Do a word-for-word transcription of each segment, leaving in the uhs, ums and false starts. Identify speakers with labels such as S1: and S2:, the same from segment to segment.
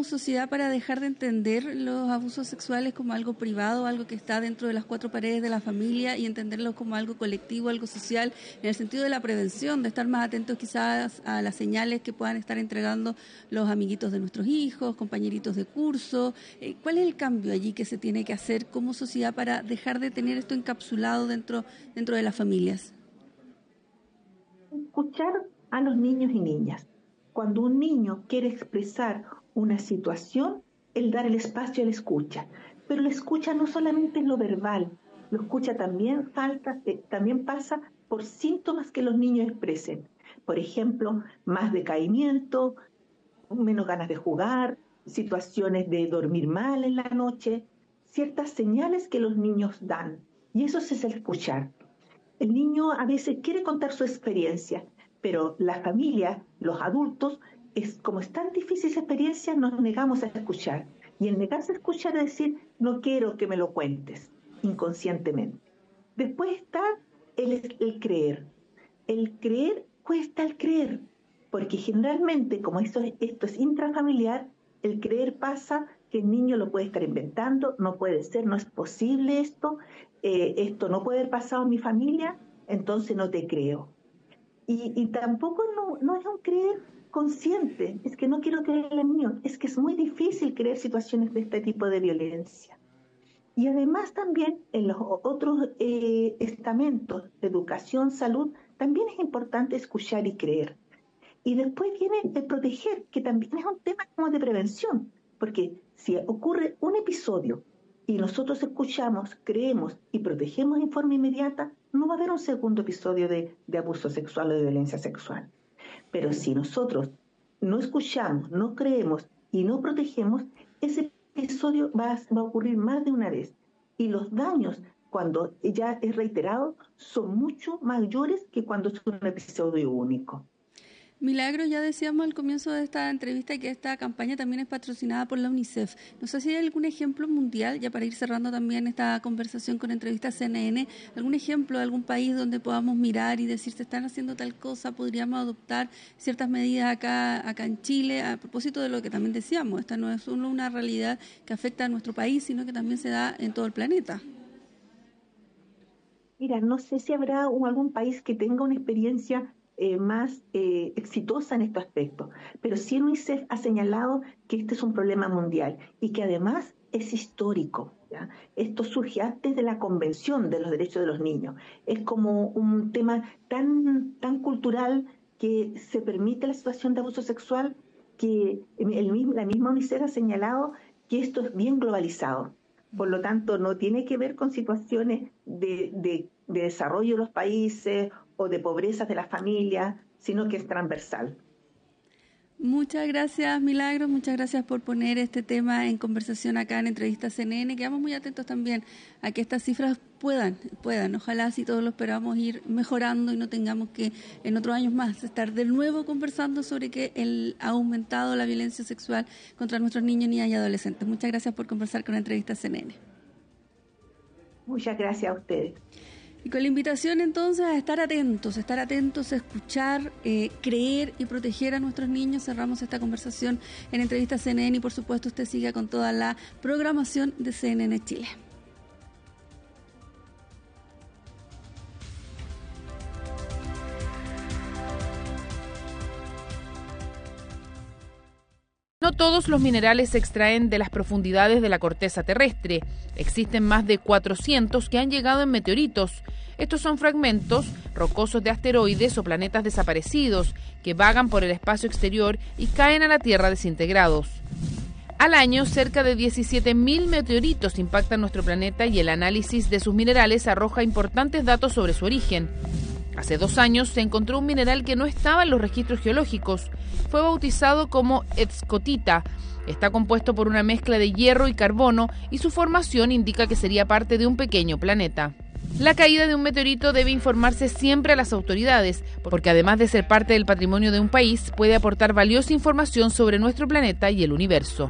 S1: como sociedad para dejar de entender los abusos sexuales como algo privado, algo que está dentro de las cuatro paredes de la familia y entenderlos como algo colectivo, algo social, en el sentido de la prevención, de estar más atentos quizás a las señales que puedan estar entregando los amiguitos de nuestros hijos, compañeritos de curso? Eh, ¿Cuál es el cambio allí que se tiene que hacer como sociedad para dejar de tener esto encapsulado dentro, dentro de las familias?
S2: Escuchar a los niños y niñas. Cuando un niño quiere expresar una situación, el dar el espacio a la escucha. Pero la escucha no solamente es lo verbal, lo escucha también, falta, eh, también pasa por síntomas que los niños expresen. Por ejemplo, más decaimiento, menos ganas de jugar, situaciones de dormir mal en la noche, ciertas señales que los niños dan. Y eso es el escuchar. El niño a veces quiere contar su experiencia, pero la familia, los adultos, es, como es tan difícil esa experiencia, nos negamos a escuchar. Y el negarse a escuchar es decir, no quiero que me lo cuentes, inconscientemente. Después está el, el creer. El creer cuesta el creer, porque generalmente, como esto, esto es intrafamiliar, el creer pasa que el niño lo puede estar inventando, no puede ser, no es posible esto, eh, esto no puede haber pasado en mi familia, entonces no te creo. Y, y tampoco no, no es un creer consciente, es que no quiero creer en mío, es que es muy difícil creer situaciones de este tipo de violencia. Y además también en los otros eh, estamentos, educación, salud, también es importante escuchar y creer. Y después viene el proteger, que también es un tema como de prevención, porque si ocurre un episodio y nosotros escuchamos, creemos y protegemos en forma inmediata, no va a haber un segundo episodio de, de abuso sexual o de violencia sexual. Pero si nosotros no escuchamos, no creemos y no protegemos, ese episodio va a, va a ocurrir más de una vez. Y los daños, cuando ya es reiterado, son mucho mayores que cuando es un episodio único.
S1: Milagros, ya decíamos al comienzo de esta entrevista que esta campaña también es patrocinada por la UNICEF. No sé si hay algún ejemplo mundial, ya para ir cerrando también esta conversación con Entrevistas C N N, algún ejemplo de algún país donde podamos mirar y decir, se están haciendo tal cosa, podríamos adoptar ciertas medidas acá, acá en Chile, a propósito de lo que también decíamos, esta no es solo una realidad que afecta a nuestro país, sino que también se da en todo el planeta.
S2: Mira, no sé si habrá un, algún país que tenga una experiencia eh, más eh, exitosa en este aspecto, pero sí el UNICEF ha señalado que este es un problema mundial y que además es histórico, ¿ya? Esto surge antes de la Convención de los Derechos de los Niños. Es como un tema tan, tan cultural que se permite la situación de abuso sexual que el mismo, la misma UNICEF ha señalado que esto es bien globalizado. Por lo tanto, no tiene que ver con situaciones de, de, de desarrollo de los países o de pobreza de las familias, sino que es transversal.
S1: Muchas gracias, Milagros, muchas gracias por poner este tema en conversación acá en Entrevistas C N N. Quedamos muy atentos también a que estas cifras puedan, puedan, ojalá si todos lo esperamos ir mejorando y no tengamos que en otros años más estar de nuevo conversando sobre que el, ha aumentado la violencia sexual contra nuestros niños, niñas y adolescentes. Muchas gracias por conversar con Entrevistas C N N.
S2: Muchas gracias a ustedes.
S1: Y con la invitación entonces a estar atentos, estar atentos, a escuchar, eh, creer y proteger a nuestros niños. Cerramos esta conversación en Entrevistas C N N y por supuesto usted siga con toda la programación de C N N Chile.
S3: No todos los minerales se extraen de las profundidades de la corteza terrestre. Existen más de cuatrocientos que han llegado en meteoritos. Estos son fragmentos rocosos de asteroides o planetas desaparecidos que vagan por el espacio exterior y caen a la Tierra desintegrados. Al año, cerca de diecisiete mil meteoritos impactan nuestro planeta y el análisis de sus minerales arroja importantes datos sobre su origen. Hace dos años se encontró un mineral que no estaba en los registros geológicos. Fue bautizado como escotita. Está compuesto por una mezcla de hierro y carbono y su formación indica que sería parte de un pequeño planeta. La caída de un meteorito debe informarse siempre a las autoridades, porque además de ser parte del patrimonio de un país, puede aportar valiosa información sobre nuestro planeta y el universo.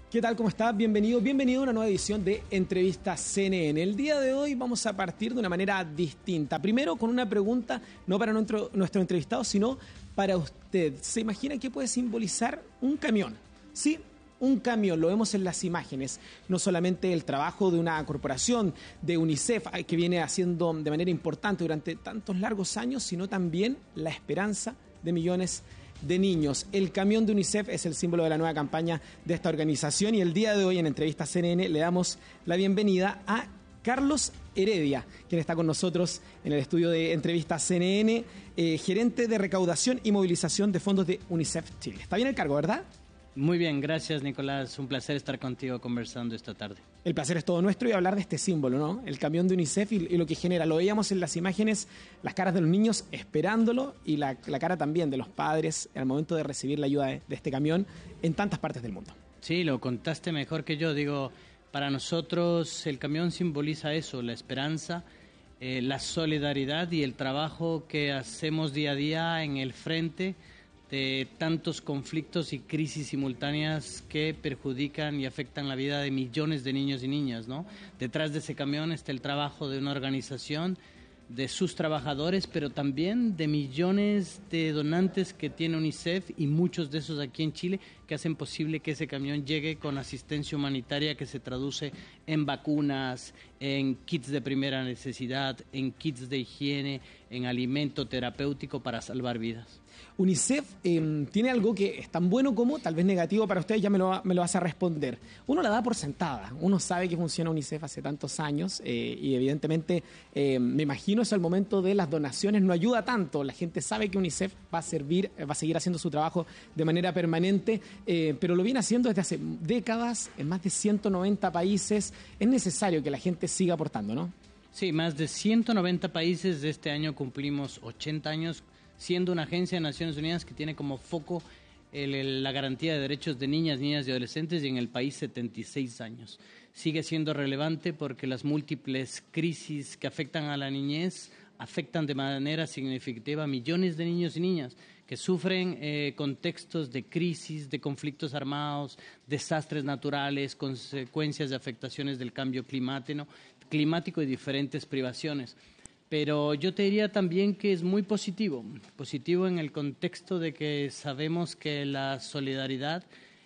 S4: ¿Qué tal? ¿Cómo estás? Bienvenido, bienvenido a una nueva edición de Entrevista C N N. El día de hoy vamos a partir de una manera distinta. Primero con una pregunta, no para nuestro, nuestro entrevistado, sino para usted. ¿Se imagina qué puede simbolizar un camión? Sí, un camión, lo vemos en las imágenes. No solamente el trabajo de una corporación, de UNICEF, que viene haciendo de manera importante durante tantos largos años, sino también la esperanza de millones de de niños. El camión de UNICEF es el símbolo de la nueva campaña de esta organización y el día de hoy en Entrevista C N N le damos la bienvenida a Carlos Heredia, quien está con nosotros en el estudio de Entrevista C N N, eh, gerente de recaudación y movilización de fondos de UNICEF Chile. Está bien el cargo, ¿verdad?
S5: Muy bien, gracias Nicolás, un placer estar contigo conversando esta tarde.
S4: El placer es todo nuestro y hablar de este símbolo, ¿no? El camión de UNICEF y, y lo que genera. Lo veíamos en las imágenes, las caras de los niños esperándolo y la, la cara también de los padres al momento de recibir la ayuda de, de este camión en tantas partes del mundo.
S5: Sí, lo contaste mejor que yo. Digo, para nosotros el camión simboliza eso, la esperanza, eh, la solidaridad y el trabajo que hacemos día a día en el frente de tantos conflictos y crisis simultáneas que perjudican y afectan la vida de millones de niños y niñas, ¿no? Detrás de ese camión está el trabajo de una organización, de sus trabajadores, pero también de millones de donantes que tiene UNICEF y muchos de esos aquí en Chile que hacen posible que ese camión llegue con asistencia humanitaria que se traduce en vacunas, en kits de primera necesidad, en kits de higiene, en alimento terapéutico para salvar vidas.
S4: UNICEF eh, tiene algo que es tan bueno como tal vez negativo para ustedes, ya me lo, me lo vas a responder. Uno la da por sentada, uno sabe que funciona UNICEF hace tantos años eh, y evidentemente eh, me imagino eso al momento de las donaciones no ayuda tanto. La gente sabe que UNICEF va a servir, va a seguir haciendo su trabajo de manera permanente, eh, pero lo viene haciendo desde hace décadas en más de ciento noventa países. Es necesario que la gente siga aportando, ¿no?
S5: Sí, más de ciento noventa países. De este año cumplimos ochenta años siendo una agencia de Naciones Unidas que tiene como foco el, el, la garantía de derechos de niñas, niñas y adolescentes, y en el país setenta y seis años. Sigue siendo relevante porque las múltiples crisis que afectan a la niñez afectan de manera significativa a millones de niños y niñas que sufren eh, contextos de crisis, de conflictos armados, desastres naturales, consecuencias de afectaciones del cambio climático, climático y diferentes privaciones. Pero yo te diría también que es muy positivo, positivo en el contexto de que sabemos que la solidaridad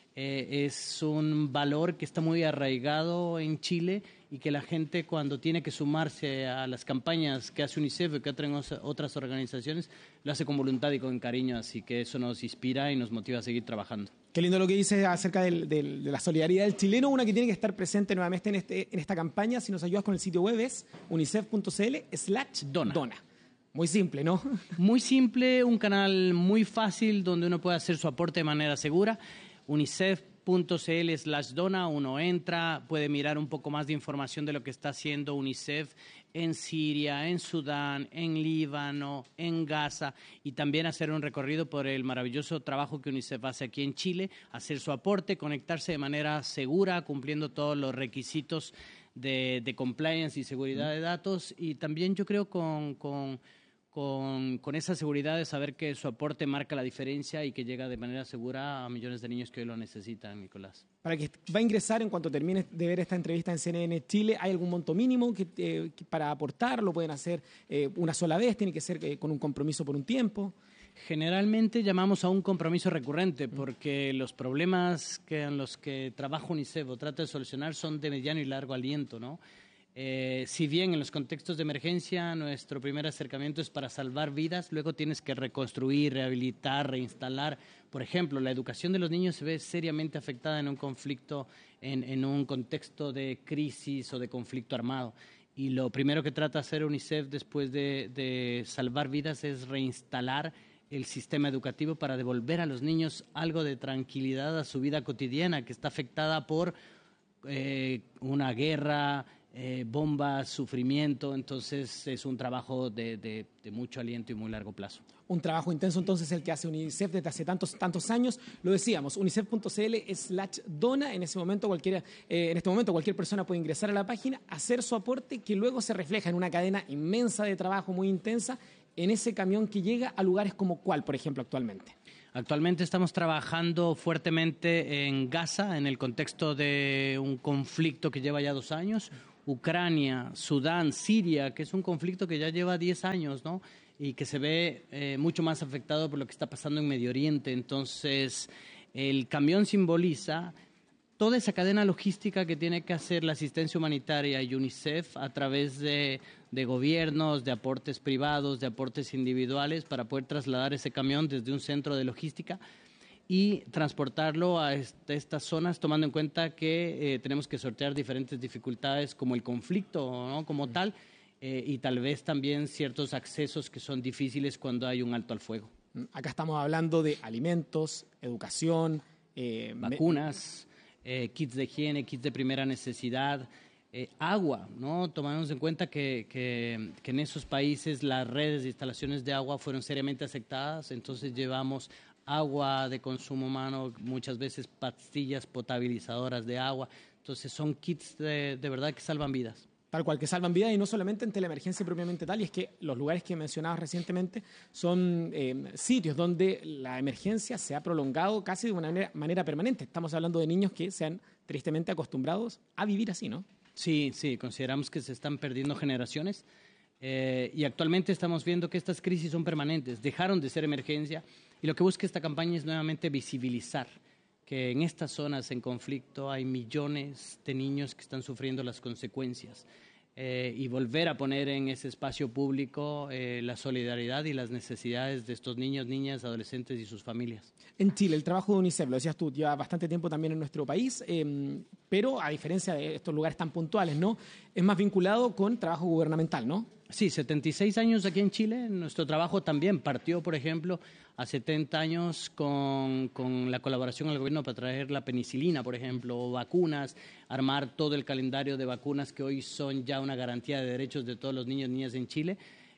S5: eh, es un valor que está muy arraigado en Chile y que la gente cuando tiene que sumarse a las campañas que hace UNICEF o que hacen otras organizaciones, lo hace con voluntad y con cariño, así que eso nos inspira y nos motiva a seguir trabajando.
S4: Qué lindo lo que dices acerca del, del, de la solidaridad del chileno, una que tiene que estar presente nuevamente en, este, en esta campaña. Si nos ayudas con el sitio web es unicef punto cl slash dona. Dona. Muy simple, ¿no?
S5: Muy simple, un canal muy fácil donde uno puede hacer su aporte de manera segura. unicef punto cl slash dona, uno entra, puede mirar un poco más de información de lo que está haciendo UNICEF en Siria, en Sudán, en Líbano, en Gaza, y también hacer un recorrido por el maravilloso trabajo que UNICEF hace aquí en Chile, hacer su aporte, conectarse de manera segura, cumpliendo todos los requisitos de, de compliance y seguridad de datos, y también yo creo con... con Con, con esa seguridad de saber que su aporte marca la diferencia y que llega de manera segura a millones de niños que hoy lo necesitan, Nicolás.
S4: Para que va a ingresar en cuanto termine de ver esta entrevista en C N N Chile, ¿hay algún monto mínimo que, eh, que para aportar? ¿Lo pueden hacer eh, una sola vez? ¿Tiene que ser eh, con un compromiso por un tiempo?
S5: Generalmente llamamos a un compromiso recurrente porque mm. los problemas que en los que trabaja UNICEF o trata de solucionar son de mediano y largo aliento, ¿no? Eh, si bien en los contextos de emergencia nuestro primer acercamiento es para salvar vidas, luego tienes que reconstruir, rehabilitar, reinstalar. Por ejemplo, la educación de los niños se ve seriamente afectada en un conflicto, en, en un contexto de crisis o de conflicto armado. Y lo primero que trata de hacer UNICEF después de, de salvar vidas es reinstalar el sistema educativo para devolver a los niños algo de tranquilidad a su vida cotidiana que está afectada por eh, una guerra, Eh, bombas, sufrimiento. Entonces es un trabajo de, de, de mucho aliento y muy largo plazo.
S4: Un trabajo intenso entonces el que hace UNICEF desde hace tantos tantos años. Lo decíamos, unicef punto cl slash dona. En ese momento cualquiera, eh, en este momento cualquier persona puede ingresar a la página, hacer su aporte que luego se refleja en una cadena inmensa de trabajo muy intensa en ese camión que llega a lugares como cuál, por ejemplo, actualmente.
S5: Actualmente estamos trabajando fuertemente en Gaza, en el contexto de un conflicto que lleva ya dos años. Ucrania, Sudán, Siria, que es un conflicto que ya lleva diez años, ¿no? Y que se ve eh, mucho más afectado por lo que está pasando en Medio Oriente. Entonces, el camión simboliza toda esa cadena logística que tiene que hacer la asistencia humanitaria y UNICEF a través de, de gobiernos, de aportes privados, de aportes individuales para poder trasladar ese camión desde un centro de logística y transportarlo a este, estas zonas, tomando en cuenta que eh, tenemos que sortear diferentes dificultades como el conflicto, ¿no? Como tal, eh, y tal vez también ciertos accesos que son difíciles cuando hay un alto al fuego.
S4: Acá estamos hablando de alimentos, educación,
S5: eh, vacunas, eh, kits de higiene, kits de primera necesidad, eh, agua, ¿no? Tomamos en cuenta que, que, que en esos países las redes de instalaciones de agua fueron seriamente afectadas, entonces llevamos agua de consumo humano, muchas veces pastillas potabilizadoras de agua. Entonces son kits de, de verdad que salvan vidas.
S4: Tal cual, que salvan vidas y no solamente ante la emergencia propiamente tal, y es que los lugares que mencionabas recientemente son eh, sitios donde la emergencia se ha prolongado casi de una manera, manera permanente. Estamos hablando de niños que se han tristemente acostumbrados a vivir así, ¿no?
S5: Sí, sí, consideramos que se están perdiendo generaciones. Eh, y actualmente estamos viendo que estas crisis son permanentes, dejaron de ser emergencia y lo que busca esta campaña es nuevamente visibilizar que en estas zonas en conflicto hay millones de niños que están sufriendo las consecuencias eh, y volver a poner en ese espacio público eh, la solidaridad y las necesidades de estos niños, niñas, adolescentes y sus familias.
S4: En Chile, el trabajo de UNICEF, lo decías tú, lleva bastante tiempo también en nuestro país, eh, pero a diferencia de estos lugares tan puntuales, ¿no? Es más vinculado con trabajo gubernamental, ¿no?
S5: Sí, setenta y seis años aquí en Chile. Nuestro trabajo también partió, por ejemplo, a setenta años con, con la colaboración del gobierno para traer la penicilina, por ejemplo, o vacunas, armar todo el calendario de vacunas que hoy son ya una garantía de derechos de todos los niños y niñas en Chile.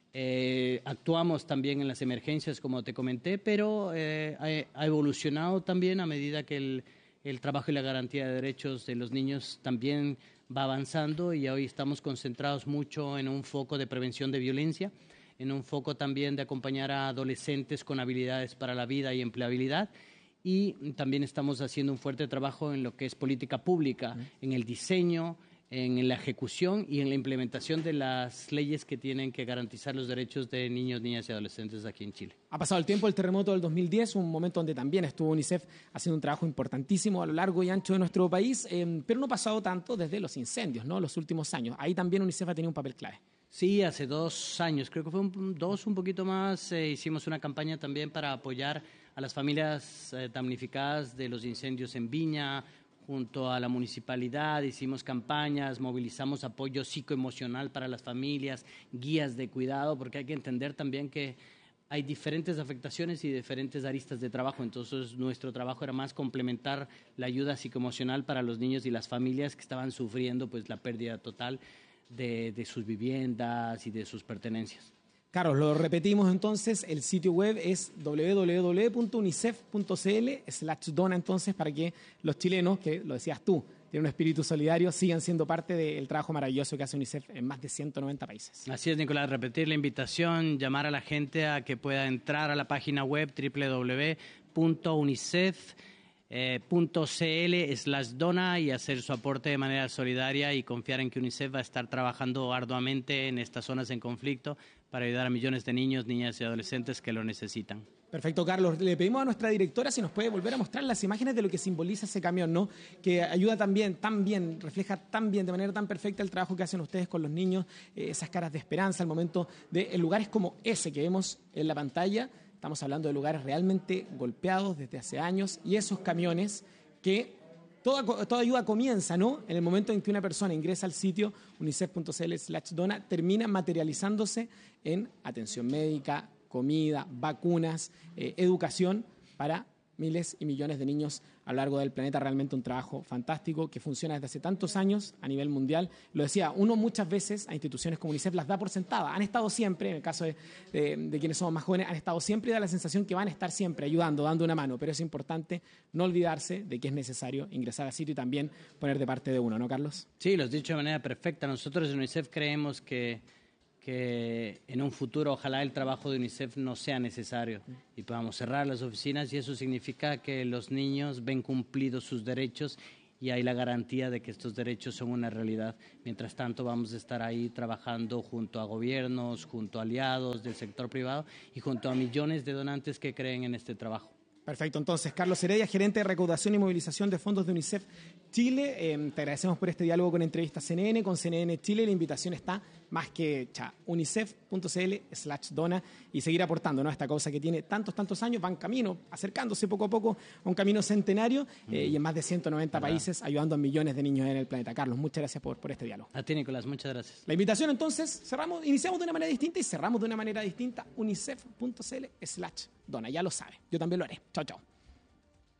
S5: Eh, actuamos también en las emergencias, como te comenté, pero eh, ha, ha evolucionado también a medida que el, el trabajo y la garantía de derechos de los niños también va avanzando y hoy estamos concentrados mucho en un foco de prevención de violencia, en un foco también de acompañar a adolescentes con habilidades para la vida y empleabilidad y también estamos haciendo un fuerte trabajo en lo que es política pública, en el diseño, en la ejecución y en la implementación de las leyes que tienen que garantizar los derechos de niños, niñas y adolescentes aquí en Chile.
S4: Ha pasado el tiempo, el terremoto del dos mil diez, un momento donde también estuvo UNICEF haciendo un trabajo importantísimo a lo largo y ancho de nuestro país, eh, pero no ha pasado tanto desde los incendios, ¿no? Los últimos años. Ahí también UNICEF ha tenido un papel clave.
S5: Sí, hace dos años, creo que fue un, dos, un poquito más, eh, hicimos una campaña también para apoyar a las familias eh, damnificadas de los incendios en Viña. Junto a la municipalidad hicimos campañas, movilizamos apoyo psicoemocional para las familias, guías de cuidado, porque hay que entender también que hay diferentes afectaciones y diferentes aristas de trabajo. Entonces, nuestro trabajo era más complementar la ayuda psicoemocional para los niños y las familias que estaban sufriendo pues, la pérdida total de, de sus viviendas y de sus pertenencias.
S4: Carlos, lo repetimos entonces, el sitio web es doble u doble u doble u punto unicef punto c l slash dona entonces para que los chilenos, que lo decías tú, tienen un espíritu solidario, sigan siendo parte del trabajo maravilloso que hace UNICEF en más de ciento noventa países.
S5: Así es, Nicolás, repetir la invitación, llamar a la gente a que pueda entrar a la página web doble u doble u doble u punto unicef punto c l slash dona y hacer su aporte de manera solidaria y confiar en que UNICEF va a estar trabajando arduamente en estas zonas en conflicto para ayudar a millones de niños, niñas y adolescentes que lo necesitan.
S4: Perfecto, Carlos. Le pedimos a nuestra directora si nos puede volver a mostrar las imágenes de lo que simboliza ese camión, ¿no? Que ayuda también, tan bien, refleja tan bien, de manera tan perfecta el trabajo que hacen ustedes con los niños, eh, esas caras de esperanza, al momento de en lugares como ese que vemos en la pantalla. Estamos hablando de lugares realmente golpeados desde hace años y esos camiones que toda, toda ayuda comienza, ¿no? En el momento en que una persona ingresa al sitio unicef punto c l slash dona, termina materializándose en atención médica, comida, vacunas, eh, educación para miles y millones de niños a lo largo del planeta. Realmente un trabajo fantástico que funciona desde hace tantos años a nivel mundial. Lo decía, uno muchas veces a instituciones como UNICEF las da por sentadas. Han estado siempre, en el caso de, de, de quienes somos más jóvenes, han estado siempre y da la sensación que van a estar siempre ayudando, dando una mano. Pero es importante no olvidarse de que es necesario ingresar al sitio y también poner de parte de uno, ¿no, Carlos?
S5: Sí, lo has dicho de manera perfecta. Nosotros en UNICEF creemos que que en un futuro ojalá el trabajo de UNICEF no sea necesario y podamos cerrar las oficinas, y eso significa que los niños ven cumplidos sus derechos y hay la garantía de que estos derechos son una realidad. Mientras tanto vamos a estar ahí trabajando junto a gobiernos, junto a aliados del sector privado y junto a millones de donantes que creen en este trabajo.
S4: Perfecto, entonces Carlos Heredia, gerente de recaudación y movilización de fondos de UNICEF Chile, eh, te agradecemos por este diálogo con Entrevista C N N, con C N N Chile. La invitación está más que hecha, unicef.cl slash dona, y seguir aportando, ¿no?, a esta causa que tiene tantos, tantos años, van camino, acercándose poco a poco a un camino centenario, eh, y en más de ciento noventa ¿verdad? Países, ayudando a millones de niños en el planeta. Carlos, muchas gracias por, por este diálogo.
S5: A ti, Nicolás, muchas gracias.
S4: La invitación entonces, cerramos, iniciamos de una manera distinta y cerramos de una manera distinta, unicef.cl slash dona, ya lo sabe, yo también lo haré. Chao, chao.